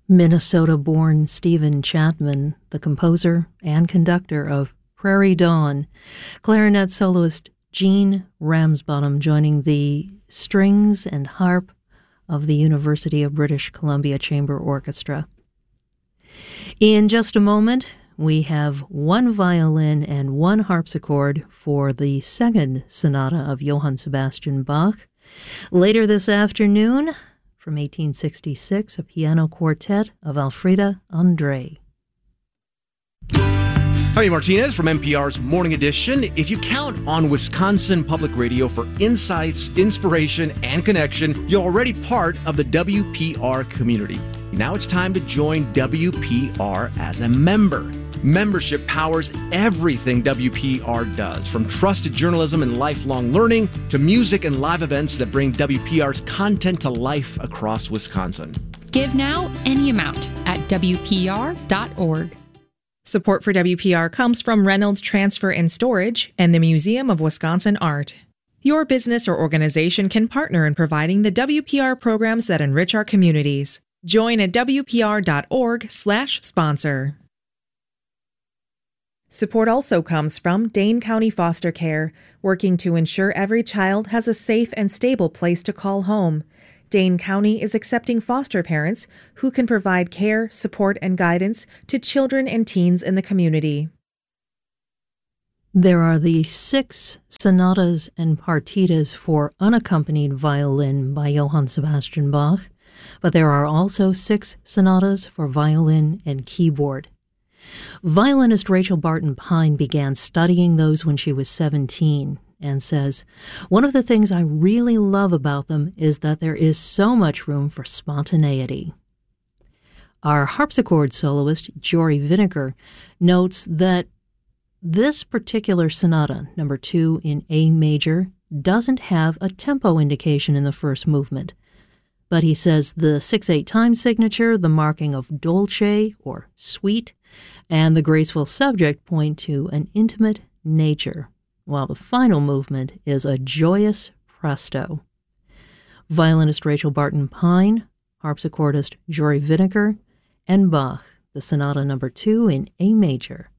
Minnesota-born Stephen Chapman, the composer and conductor of Prairie Dawn, clarinet soloist Gene Ramsbottom joining the strings and harp of the University of British Columbia Chamber Orchestra. In just a moment, we have one violin and one harpsichord for the second sonata of Johann Sebastian Bach. Later this afternoon, from 1866, a piano quartet of Elfriede André. Javi Martinez from NPR's Morning Edition. If you count on Wisconsin Public Radio for insights, inspiration, and connection, you're already part of the WPR community. Now it's time to join WPR as a member. Membership powers everything WPR does, from trusted journalism and lifelong learning to music and live events that bring WPR's content to life across Wisconsin. Give now any amount at WPR.org. Support for WPR comes from Reynolds Transfer and Storage and the Museum of Wisconsin Art. Your business or organization can partner in providing the WPR programs that enrich our communities. Join at WPR.org/sponsor. Support also comes from Dane County Foster Care, working to ensure every child has a safe and stable place to call home. Dane County is accepting foster parents who can provide care, support, and guidance to children and teens in the community. There are the 6 sonatas and partitas for unaccompanied violin by Johann Sebastian Bach, but there are also 6 sonatas for violin and keyboard. Violinist Rachel Barton Pine began studying those when she was 17 and says, "One of the things I really love about them is that there is so much room for spontaneity." Our harpsichord soloist, Jory Vinegar, notes that this particular sonata, number 2 in A major, doesn't have a tempo indication in the first movement. But he says the 6/8 time signature, the marking of dolce or sweet, and the graceful subject point to an intimate nature, while the final movement is a joyous presto. Violinist Rachel Barton Pine, harpsichordist Jory Vinegar, and Bach, the sonata number 2 in A major.